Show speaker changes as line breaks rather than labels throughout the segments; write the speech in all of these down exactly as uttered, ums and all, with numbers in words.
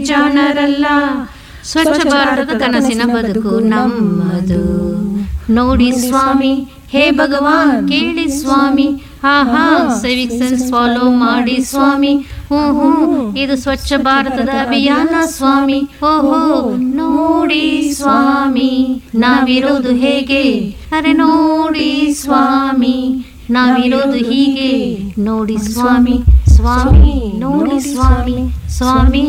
ಜಾಣರಲ್ಲ. ಸ್ವಚ್ಛ ಭಾರತದ ಕನಸಿನ ಬದುಕು ನಮ್ಮದು. ನೋಡಿ ಸ್ವಾಮಿ, ಹೇ ಭಗವಾನ್ ಕೇಳಿ ಸ್ವಾಮಿ, ಆಹಾ ಸಿವಿಕ್ ಸೆನ್ಸ್ ಫಾಲೋ ಮಾಡಿ ಸ್ವಾಮಿ. ಓಹೋ ಇದು ಸ್ವಚ್ಛ ಭಾರತದ ಅಭಿಯಾನ ಸ್ವಾಮಿ. ಓಹೋ ನೋಡಿ ಸ್ವಾಮಿ, ನಾವಿರೋದು ಹೇಗೆ, ಅರೆ ನೋಡಿ ಸ್ವಾಮಿ, ನಾವಿರೋದು ಹೀಗೆ, ನೋಡಿ ಸ್ವಾಮಿ, ಸ್ವಾಮಿ ನೋಡಿ ಸ್ವಾಮಿ, ಸ್ವಾಮಿ.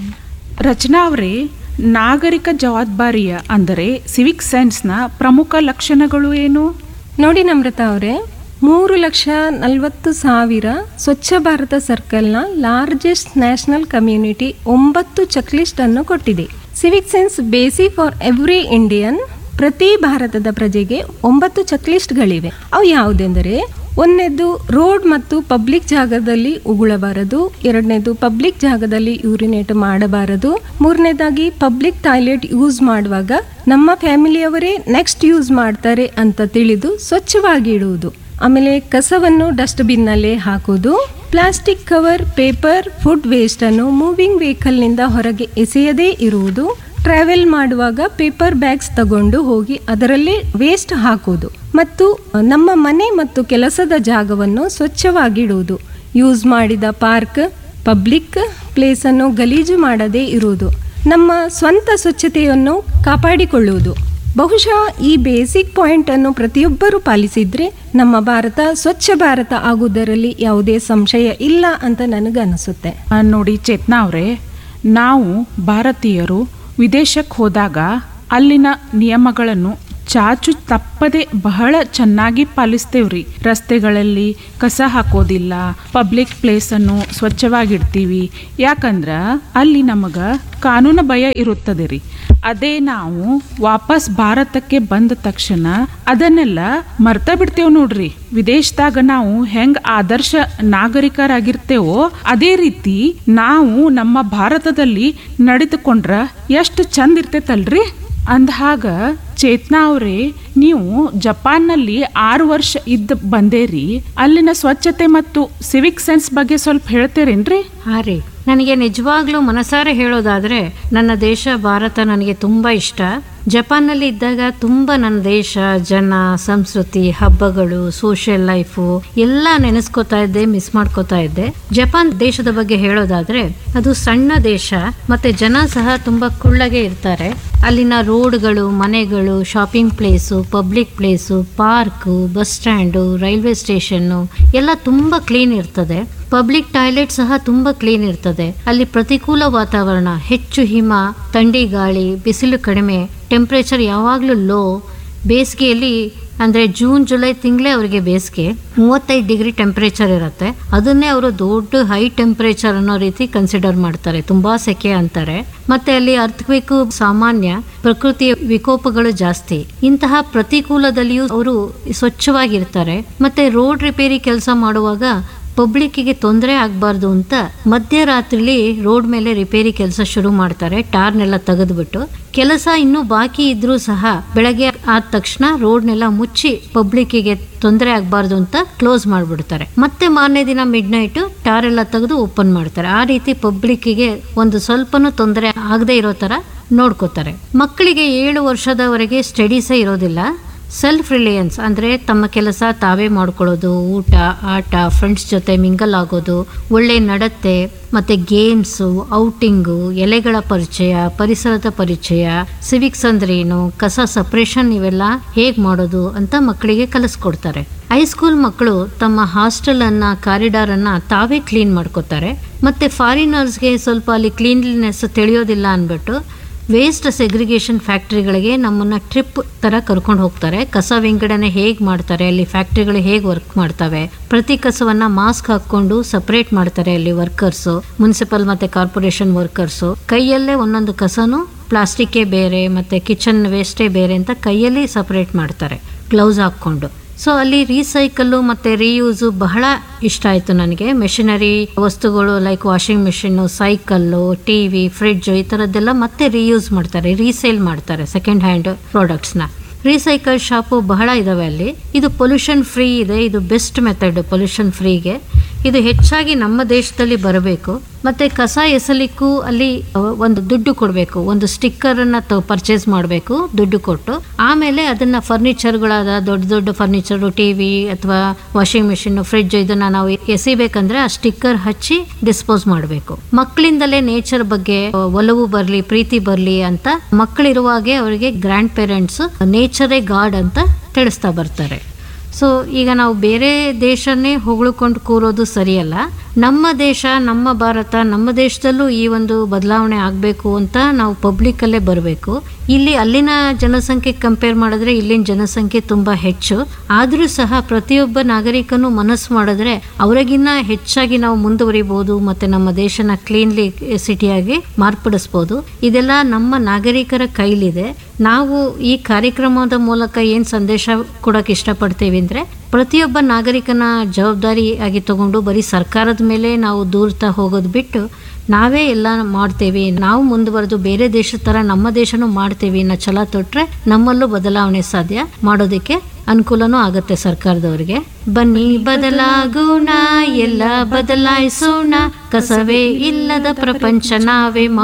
ರಚನಾ ಅವರೇ, ನಾಗರಿಕ ಜವಾಬ್ದಾರಿಯ ಅಂದರೆ ಸಿವಿಕ್ ಸೆನ್ಸ್ನ ಪ್ರಮುಖ ಲಕ್ಷಣಗಳು ಏನು?
ನೋಡಿ ನಮ್ರತಾ ಅವರೇ, ಮೂರು ಲಕ್ಷ ನಲವತ್ತು ಸಾವಿರ Swachh Bharat ಸರ್ಕಲ್ನ largest national community ಒಂಬತ್ತು ಚೆಕ್ ಲಿಸ್ಟ್ ಅನ್ನು ಕೊಟ್ಟಿದೆ. Civic sense basic for every Indian. ಪ್ರತಿ ಭಾರತದ ಪ್ರಜೆಗೆ ಒಂಬತ್ತು ಚೆಕ್ ಲಿಸ್ಟ್ಗಳಿವೆ. ಅವು ಯಾವುದೆಂದರೆ, ಒಂದನೇದು ರೋಡ್ ಮತ್ತು ಪಬ್ಲಿಕ್ ಜಾಗದಲ್ಲಿ ಉಗುಳಬಾರದು, ಎರಡನೇದು ಪಬ್ಲಿಕ್ ಜಾಗದಲ್ಲಿ ಯೂರಿನೇಟ್ ಮಾಡಬಾರದು, ಮೂರನೇದಾಗಿ ಪಬ್ಲಿಕ್ ಟಾಯ್ಲೆಟ್ ಯೂಸ್ ಮಾಡುವಾಗ ನಮ್ಮ ಫ್ಯಾಮಿಲಿಯವರೇ ನೆಕ್ಸ್ಟ್ ಯೂಸ್ ಮಾಡ್ತಾರೆ ಅಂತ ತಿಳಿದು ಸ್ವಚ್ಛವಾಗಿ ಇಡುವುದು, ಆಮೇಲೆ ಕಸವನ್ನು ಡಸ್ಟ್ಬಿನ್ನಲ್ಲೇ ಹಾಕೋದು, plastic cover, paper, food ವೇಸ್ಟನ್ನು moving ವೆಹಿಕಲ್ನಿಂದ ಹೊರಗೆ ಎಸೆಯದೇ ಇರುವುದು, ಟ್ರಾವೆಲ್ ಮಾಡುವಾಗ ಪೇಪರ್ ಬ್ಯಾಗ್ಸ್ ತಗೊಂಡು ಹೋಗಿ ಅದರಲ್ಲೇ ವೇಸ್ಟ್ ಹಾಕೋದು, ಮತ್ತು ನಮ್ಮ ಮನೆ ಮತ್ತು ಕೆಲಸದ ಜಾಗವನ್ನು ಸ್ವಚ್ಛವಾಗಿಡುವುದು, ಯೂಸ್ ಮಾಡಿದ ಪಾರ್ಕ್, ಪಬ್ಲಿಕ್ ಪ್ಲೇಸನ್ನು ಗಲೀಜು ಮಾಡದೇ ಇರುವುದು, ನಮ್ಮ ಸ್ವಂತ ಸ್ವಚ್ಛತೆಯನ್ನು ಕಾಪಾಡಿಕೊಳ್ಳುವುದು. ಬಹುಶಃ ಈ ಬೇಸಿಕ್ ಪಾಯಿಂಟನ್ನು ಪ್ರತಿಯೊಬ್ಬರೂ ಪಾಲಿಸಿದರೆ ನಮ್ಮ ಭಾರತ ಸ್ವಚ್ಛ ಭಾರತ ಆಗುವುದರಲ್ಲಿ ಯಾವುದೇ ಸಂಶಯ ಇಲ್ಲ ಅಂತ ನನಗನ್ನಿಸುತ್ತೆ.
ನೋಡಿ ಚೇತನಾ ಅವರೇ, ನಾವು ಭಾರತೀಯರು ವಿದೇಶಕ್ಕೆ ಹೋದಾಗ ಅಲ್ಲಿನ ನಿಯಮಗಳನ್ನು ಚಾಚು ತಪ್ಪದೆ ಬಹಳ ಚೆನ್ನಾಗಿ ಪಾಲಿಸ್ತೇವ್ರಿ. ರಸ್ತೆಗಳಲ್ಲಿ ಕಸ ಹಾಕೋದಿಲ್ಲ, ಪಬ್ಲಿಕ್ ಪ್ಲೇಸನ್ನು ಸ್ವಚ್ಛವಾಗಿಡ್ತೀವಿ. ಯಾಕಂದ್ರೆ ಅಲ್ಲಿ ನಮಗೆ ಕಾನೂನು ಭಯ ಇರುತ್ತದೆ ರೀ. ಅದೇ ನಾವು ವಾಪಸ್ ಭಾರತಕ್ಕೆ ಬಂದ ತಕ್ಷಣ ಅದನ್ನೆಲ್ಲ ಮರ್ತ ಬಿಡ್ತೇವೆ ನೋಡ್ರಿ. ವಿದೇಶದಾಗ ನಾವು ಹೆಂಗ್ ಆದರ್ಶ ನಾಗರಿಕರಾಗಿರ್ತೇವೋ ಅದೇ ರೀತಿ ನಾವು ನಮ್ಮ ಭಾರತದಲ್ಲಿ ನಡೆದುಕೊಂಡ್ರ ಎಷ್ಟು ಚಂದ ಇರ್ತೈತಲ್ರಿ. ಅಂದಹಾಗ ಚೇತನಾ ಅವರೇ, ನೀವು ಜಪಾನ್ನಲ್ಲಿ ಆರು ವರ್ಷ ಇದ್ದ ಬಂದೇರಿ. ಅಲ್ಲಿನ ಸ್ವಚ್ಛತೆ ಮತ್ತು ಸಿವಿಕ್ ಸೆನ್ಸ್ ಬಗ್ಗೆ ಸ್ವಲ್ಪ ಹೇಳ್ತೇರೇನ್ರಿ?
ಹಾ ರೀ, ನನಗೆ ನಿಜವಾಗ್ಲೂ ಮನಸಾರೆ ಹೇಳೋದಾದ್ರೆ ನನ್ನ ದೇಶ ಭಾರತ ನನಗೆ ತುಂಬ ಇಷ್ಟ. ಜಪಾನ್ನಲ್ಲಿ ಇದ್ದಾಗ ತುಂಬ ನನ್ನ ದೇಶ, ಜನ, ಸಂಸ್ಕೃತಿ, ಹಬ್ಬಗಳು, ಸೋಷಿಯಲ್ ಲೈಫು ಎಲ್ಲ ನೆನೆಸ್ಕೋತಾ ಇದ್ದೆ, ಮಿಸ್ ಮಾಡ್ಕೋತಾ ಇದ್ದೆ. ಜಪಾನ್ ದೇಶದ ಬಗ್ಗೆ ಹೇಳೋದಾದ್ರೆ ಅದು ಸಣ್ಣ ದೇಶ, ಮತ್ತೆ ಜನ ಸಹ ತುಂಬ ಕುಳ್ಳಗೆ ಇರ್ತಾರೆ. ಅಲ್ಲಿನ ರೋಡ್ಗಳು, ಮನೆಗಳು, shopping place, public place, park, bus stand, railway station ಎಲ್ಲ ತುಂಬ ಕ್ಲೀನ್ ಇರ್ತದೆ. ಪಬ್ಲಿಕ್ ಟಾಯ್ಲೆಟ್ ಸಹ ತುಂಬ ಕ್ಲೀನ್ ಇರ್ತದೆ. ಅಲ್ಲಿ ಪ್ರತಿಕೂಲ ವಾತಾವರಣ, ಹೆಚ್ಚು ಹಿಮ, ಥಂಡಿ ಗಾಳಿ, ಬಿಸಿಲು ಕಡಿಮೆ, ಟೆಂಪ್ರೇಚರ್ ಯಾವಾಗಲೂ ಲೋ. ಬೇಸಿಗೆಯಲ್ಲಿ ಅಂದರೆ ಜೂನ್ ಜುಲೈ ತಿಂಗಳೇ ಅವರಿಗೆ ಬೇಸಿಗೆ, ಮೂವತ್ತೈದು ಡಿಗ್ರಿ ಟೆಂಪ್ರೇಚರ್ ಇರುತ್ತೆ. ಅದನ್ನೇ ಅವರು ದೊಡ್ಡ ಹೈ ಟೆಂಪ್ರೇಚರ್ ಅನ್ನೋ ರೀತಿ ಕನ್ಸಿಡರ್ ಮಾಡ್ತಾರೆ, ತುಂಬ ಸೆಕೆ ಅಂತಾರೆ. ಮತ್ತೆ ಅಲ್ಲಿ ಅರ್ಥಕ್ವೇಕು ಸಾಮಾನ್ಯ, ಪ್ರಕೃತಿಯ ವಿಕೋಪಗಳು ಜಾಸ್ತಿ. ಇಂತಹ ಪ್ರತಿಕೂಲದಲ್ಲಿಯೂ ಅವರು ಸ್ವಚ್ಛವಾಗಿರ್ತಾರೆ. ಮತ್ತೆ ರೋಡ್ ರಿಪೇರಿ ಕೆಲಸ ಮಾಡುವಾಗ ಪಬ್ಲಿಕ್ಕಿಗೆ ತೊಂದರೆ ಆಗಬಾರ್ದು ಅಂತ ಮಧ್ಯರಾತ್ರಿಲಿ ರೋಡ್ ಮೇಲೆ ರಿಪೇರಿ ಕೆಲಸ ಶುರು ಮಾಡ್ತಾರೆ, ಟಾರ್ನೆಲ್ಲ ತೆಗೆದುಬಿಟ್ಟು. ಕೆಲಸ ಇನ್ನೂ ಬಾಕಿ ಇದ್ರೂ ಸಹ ಬೆಳಗ್ಗೆ ಆದ ತಕ್ಷಣ ರೋಡ್ನೆಲ್ಲ ಮುಚ್ಚಿ ಪಬ್ಲಿಕ್ಕಿಗೆ ತೊಂದರೆ ಆಗಬಾರ್ದು ಅಂತ ಕ್ಲೋಸ್ ಮಾಡಿಬಿಡ್ತಾರೆ. ಮತ್ತೆ ಮಾರನೇ ದಿನ ಮಿಡ್ ನೈಟು ಟಾರ್ ಎಲ್ಲ ತೆಗೆದು ಓಪನ್ ಮಾಡ್ತಾರೆ. ಆ ರೀತಿ ಪಬ್ಲಿಕ್ಕಿಗೆ ಒಂದು ಸ್ವಲ್ಪನೂ ತೊಂದರೆ ಆಗದೆ ಇರೋ ಥರ ನೋಡ್ಕೋತಾರೆ. ಮಕ್ಕಳಿಗೆ ಏಳು ವರ್ಷದವರೆಗೆ ಸ್ಟಡೀಸೇ ಇರೋದಿಲ್ಲ. ಸೆಲ್ಫ್ ರಿಲಯನ್ಸ್ ಅಂದರೆ ತಮ್ಮ ಕೆಲಸ ತಾವೇ ಮಾಡ್ಕೊಳ್ಳೋದು, ಊಟ, ಆಟ, ಫ್ರೆಂಡ್ಸ್ ಜೊತೆ ಮಿಂಗಲ್ ಆಗೋದು, ಒಳ್ಳೆ ನಡತೆ, ಮತ್ತು ಗೇಮ್ಸು, ಔಟಿಂಗು, ಎಲೆಗಳ ಪರಿಚಯ, ಪರಿಸರದ ಪರಿಚಯ, ಸಿವಿಕ್ಸ್ ಅಂದ್ರೆ ಏನು, ಕಸ ಸಪ್ರೇಷನ್ ಇವೆಲ್ಲ ಹೇಗೆ ಮಾಡೋದು ಅಂತ ಮಕ್ಕಳಿಗೆ ಕಲಿಸ್ಕೊಡ್ತಾರೆ. ಹೈಸ್ಕೂಲ್ ಮಕ್ಕಳು ತಮ್ಮ ಹಾಸ್ಟೆಲನ್ನು, ಕಾರಿಡಾರನ್ನು ತಾವೇ ಕ್ಲೀನ್ ಮಾಡ್ಕೋತಾರೆ. ಮತ್ತು ಫಾರಿನರ್ಸ್ಗೆ ಸ್ವಲ್ಪ ಅಲ್ಲಿ ಕ್ಲೀನ್ಲಿನೆಸ್ ತಿಳಿಯೋದಿಲ್ಲ ಅಂದ್ಬಿಟ್ಟು ವೇಸ್ಟ್ ಸೆಗ್ರಿಗೇಷನ್ ಫ್ಯಾಕ್ಟ್ರಿಗಳಿಗೆ ನಮ್ಮನ್ನು ಟ್ರಿಪ್ ಥರ ಕರ್ಕೊಂಡು ಹೋಗ್ತಾರೆ. ಕಸ ವಿಂಗಡಣೆ ಹೇಗೆ ಮಾಡ್ತಾರೆ, ಅಲ್ಲಿ ಫ್ಯಾಕ್ಟ್ರಿಗಳು ಹೇಗೆ ವರ್ಕ್ ಮಾಡ್ತವೆ, ಪ್ರತಿ ಕಸವನ್ನು ಮಾಸ್ಕ್ ಹಾಕ್ಕೊಂಡು ಸಪ್ರೇಟ್ ಮಾಡ್ತಾರೆ ಅಲ್ಲಿ ವರ್ಕರ್ಸು, ಮುನ್ಸಿಪಲ್ ಮತ್ತು ಕಾರ್ಪೊರೇಷನ್ ವರ್ಕರ್ಸು. ಕೈಯಲ್ಲೇ ಒಂದೊಂದು ಕಸನೂ ಪ್ಲಾಸ್ಟಿಕ್ಕೇ ಬೇರೆ ಮತ್ತು ಕಿಚನ್ ವೇಸ್ಟೇ ಬೇರೆ ಅಂತ ಕೈಯಲ್ಲಿ ಸಪ್ರೇಟ್ ಮಾಡ್ತಾರೆ ಗ್ಲೌಸ್ ಹಾಕ್ಕೊಂಡು. ಸೊ ಅಲ್ಲಿ ರೀಸೈಕಲ್ಲು ಮತ್ತು ರೀಯೂಸು ಬಹಳ ಇಷ್ಟ ಆಯಿತು ನನಗೆ. ಮೆಷಿನರಿ ವಸ್ತುಗಳು like washing machine, cycle, T V, fridge ಈ ಥರದ್ದೆಲ್ಲ ಮತ್ತೆ ರೀಯೂಸ್ ಮಾಡ್ತಾರೆ, ರೀಸೇಲ್ ಮಾಡ್ತಾರೆ ಸೆಕೆಂಡ್ ಹ್ಯಾಂಡ್ ಪ್ರಾಡಕ್ಟ್ಸ್ನ. ರೀಸೈಕಲ್ ಶಾಪು ಬಹಳ ಇದಾವೆ ಅಲ್ಲಿ. ಇದು ಪೊಲ್ಯೂಷನ್ ಫ್ರೀ ಇದೆ, ಇದು ಬೆಸ್ಟ್ ಮೆಥಡ್ ಪೊಲ್ಯೂಷನ್ ಫ್ರೀಗೆ. ಇದು ಹೆಚ್ಚಾಗಿ ನಮ್ಮ ದೇಶದಲ್ಲಿ ಬರಬೇಕು. ಮತ್ತೆ ಕಸ ಎಸಲಿಕ್ಕೂ ಅಲ್ಲಿ ಒಂದು ದುಡ್ಡು ಕೊಡಬೇಕು, ಒಂದು ಸ್ಟಿಕ್ಕರ್ ಅನ್ನ ಪರ್ಚೇಸ್ ಮಾಡಬೇಕು ದುಡ್ಡು ಕೊಟ್ಟು. ಆಮೇಲೆ ಅದನ್ನ ಫರ್ನಿಚರ್ಗಳಾದ ದೊಡ್ಡ ದೊಡ್ಡ ಫರ್ನಿಚರ್, ಟಿವಿ ಅಥವಾ ವಾಷಿಂಗ್ ಮೆಷಿನ್, ಫ್ರಿಡ್ಜ್ ಇದನ್ನ ನಾವು ಎಸಿಬೇಕಂದ್ರೆ ಆ ಸ್ಟಿಕ್ಕರ್ ಹಚ್ಚಿ ಡಿಸ್ಪೋಸ್ ಮಾಡಬೇಕು. ಮಕ್ಕಳಿಂದಲೇ ನೇಚರ್ ಬಗ್ಗೆ ಒಲವು ಬರಲಿ, ಪ್ರೀತಿ ಬರಲಿ ಅಂತ ಮಕ್ಕಳಿರುವಾಗೆ ಅವರಿಗೆ ಗ್ರ್ಯಾಂಡ್ ಪೇರೆಂಟ್ಸ್ ನೇಚರೇ ಗಾಡ್ ಅಂತ ತಿಳಿಸ್ತಾ ಬರ್ತಾರೆ. ಸೊ ಈಗ ನಾವು ಬೇರೆ ದೇಶನೇ ಹೊಗಳ್ಕೊಂಡು ಕೂರೋದು ಸರಿಯಲ್ಲ. ನಮ್ಮ ದೇಶ, ನಮ್ಮ ಭಾರತ, ನಮ್ಮ ದೇಶದಲ್ಲೂ ಈ ಒಂದು ಬದಲಾವಣೆ ಆಗಬೇಕು ಅಂತ ನಾವು ಪಬ್ಲಿಕ್ಕಲ್ಲೇ ಬರಬೇಕು. ಇಲ್ಲಿ ಅಲ್ಲಿನ ಜನಸಂಖ್ಯೆ ಕಂಪೇರ್ ಮಾಡಿದ್ರೆ ಇಲ್ಲಿನ ಜನಸಂಖ್ಯೆ ತುಂಬ ಹೆಚ್ಚು. ಆದರೂ ಸಹ ಪ್ರತಿಯೊಬ್ಬ ನಾಗರಿಕನು ಮನಸ್ಸು ಮಾಡಿದ್ರೆ ಅವರಿಗಿನ್ನ ಹೆಚ್ಚಾಗಿ ನಾವು ಮುಂದುವರಿಬಹುದು ಮತ್ತು ನಮ್ಮ ದೇಶನ ಕ್ಲೀನ್ಲಿ ಸಿಟಿಯಾಗಿ ಮಾರ್ಪಡಿಸ್ಬೋದು. ಇದೆಲ್ಲ ನಮ್ಮ ನಾಗರಿಕರ ಕೈಲಿದೆ. ನಾವು ಈ ಕಾರ್ಯಕ್ರಮದ ಮೂಲಕ ಏನು ಸಂದೇಶ ಕೊಡೋಕೆ ಇಷ್ಟಪಡ್ತೀವಿ ಅಂದರೆ, ಪ್ರತಿಯೊಬ್ಬ ನಾಗರಿಕನ ಜವಾಬ್ದಾರಿಯಾಗಿ ತಗೊಂಡು ಬರೀ ಸರ್ಕಾರದ ಮೇಲೆ ನಾವು ದೂರ್ತಾ ಹೋಗೋದು ಬಿಟ್ಟು ನಾವೇ ಎಲ್ಲ ಮಾಡ್ತೇವೆ, ನಾವು ಮುಂದುವರೆದು ಬೇರೆ ದೇಶದ ಥರ ನಮ್ಮ ದೇಶನೂ ಮಾಡ್ತೇವೆ ಅನ್ನೋ ಛಲ ತೊಟ್ಟರೆ ನಮ್ಮಲ್ಲೂ ಬದಲಾವಣೆ ಸಾಧ್ಯ ಮಾಡೋದಕ್ಕೆ ಅನುಕೂಲನೂ ಆಗುತ್ತೆ ಸರ್ಕಾರದವರಿಗೆ. ಬನ್ನಿ ಬದಲಾಗೋಣ, ಎಲ್ಲ ಬದಲಾಯಿಸೋಣ, ಕಸವೇ ಇಲ್ಲದ ಪ್ರಪಂಚ ನಾವೇ